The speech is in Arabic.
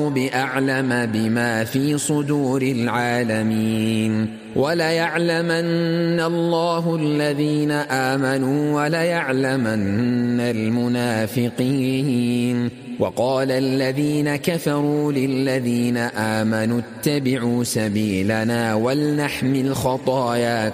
بأعلم بما في صدور العالمين وليعلمن الله الذين آمنوا وليعلمن المنافقين وقال الذين كفروا للذين آمنوا اتبعوا سبيلنا ولنحمل خطاياكم